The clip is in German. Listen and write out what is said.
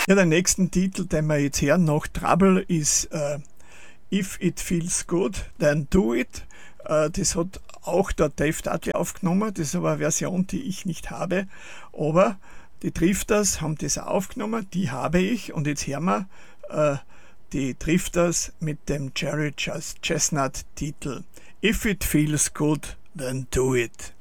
Ja, der nächsten Titel, den wir jetzt hören nach Trouble, ist If It Feels Good, Then Do It. Das hat auch der Dave Dudley aufgenommen. Das ist aber eine Version, die ich nicht habe. Aber die Drifters haben das auch aufgenommen, die habe ich. Und jetzt hören wir die Drifters mit dem Jerry Chestnut Titel If It Feels Good, Then Do It.